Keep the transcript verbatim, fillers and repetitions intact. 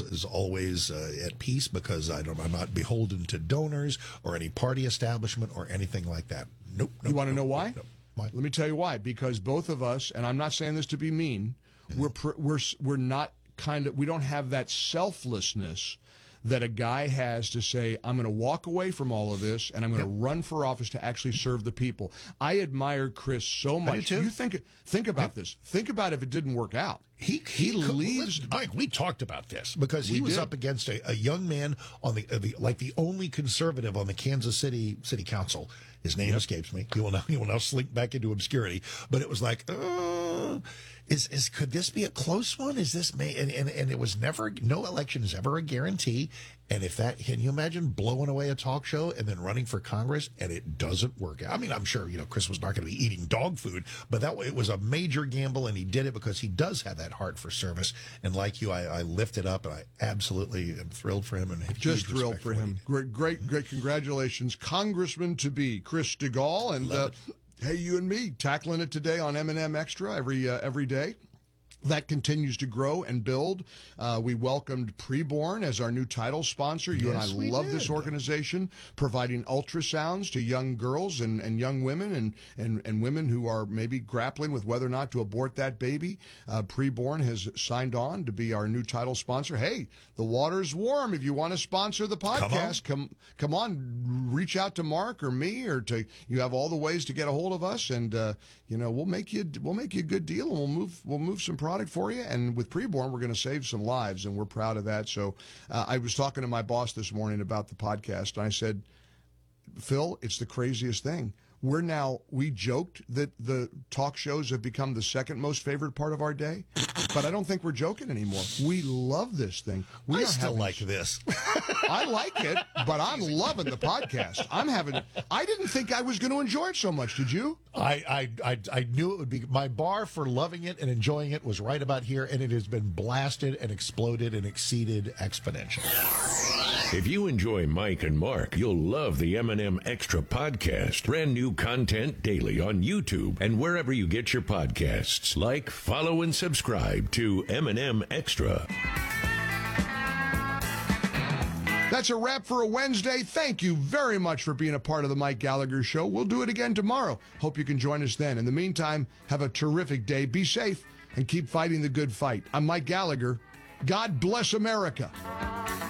is is always uh, at peace because I don't, I'm not beholden to donors or any party establishment or anything like that. Nope. nope you want to nope, know why? Nope, nope. Why? Let me tell you why. Because both of us, and I'm not saying this to be mean, mm-hmm. we're pr- we're we're not kind of we don't have that selflessness that a guy has to say, I'm going to walk away from all of this and I'm going to yep. run for office to actually serve the people. I admire Chris so much. You think think about yep. this. Think about if it didn't work out. He he, he leaves. Mike, we talked about this because he we was did. up against a, a young man on the, uh, the like the only conservative on the Kansas City City Council. His name yep. escapes me. He will now he will now slink back into obscurity. But it was like, uh, is is could this be a close one? Is this may and, and and it was never no election is ever a guarantee. And if that can you imagine blowing away a talk show and then running for Congress and it doesn't work out? I mean, I'm sure you know Chris was not going to be eating dog food, but that it was a major gamble, and he did it because he does have that heart for service. And like you, I, I lift it up, and I absolutely am thrilled for him and have just thrilled for him. Great, great, great! Congratulations, Congressman to be Chris DeGaulle, and uh, hey, you and me tackling it today on M and M Extra every uh, every day. That continues to grow and build. Uh, we welcomed Preborn as our new title sponsor. You yes, and I love did. this organization, providing ultrasounds to young girls and, and young women and, and, and women who are maybe grappling with whether or not to abort that baby. Uh, Preborn has signed on to be our new title sponsor. Hey, the water's warm. If you want to sponsor the podcast, come on, come, come on reach out to Mark or me, or to you have all the ways to get a hold of us, and uh, you know we'll make you we'll make you a good deal, and we'll move we'll move some product for you. And with Preborn, we're going to save some lives, and we're proud of that. So uh, I was talking to my boss this morning about the podcast, and I said, Phil, it's the craziest thing. We're now, we joked that the talk shows have become the second most favorite part of our day, but I don't think we're joking anymore. We love this thing. We I still having, like this. I like it, but I'm loving the podcast. I'm having, I didn't think I was going to enjoy it so much. Did you? I, I, I, I knew it would be, my bar for loving it and enjoying it was right about here, and it has been blasted and exploded and exceeded exponentially. If you enjoy Mike and Mark, you'll love the M and M Extra podcast. Brand new content daily on YouTube and wherever you get your podcasts. Like, follow, and subscribe to M and M Extra. That's a wrap for a Wednesday. Thank you very much for being a part of the Mike Gallagher Show. We'll do it again tomorrow. Hope you can join us then. In the meantime, have a terrific day. Be safe and keep fighting the good fight. I'm Mike Gallagher. God bless America.